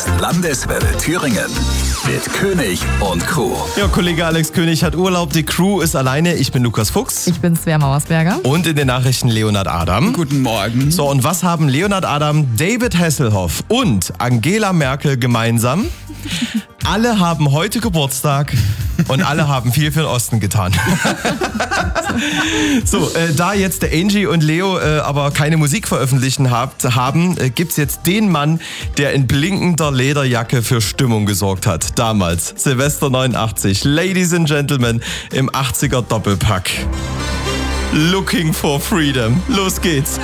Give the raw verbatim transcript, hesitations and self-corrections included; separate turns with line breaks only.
ist Landeswelle Thüringen mit König und Crew.
Ja, Kollege Alex König hat Urlaub, die Crew ist alleine. Ich bin Lukas Fuchs.
Ich bin Svea Mauersberger.
Und in den Nachrichten Leonhard Adam.
Guten Morgen.
So, und was haben Leonhard Adam, David Hasselhoff und Angela Merkel gemeinsam? Alle haben heute Geburtstag und alle haben viel für den Osten getan. So, äh, da jetzt der Angie und Leo äh, aber keine Musik veröffentlichen habt, haben, äh, gibt's jetzt den Mann, der in blinkender Lederjacke für Stimmung gesorgt hat. Damals, Silvester neunundachtzig. Ladies and Gentlemen, im achtziger Doppelpack. Looking for Freedom. Los geht's.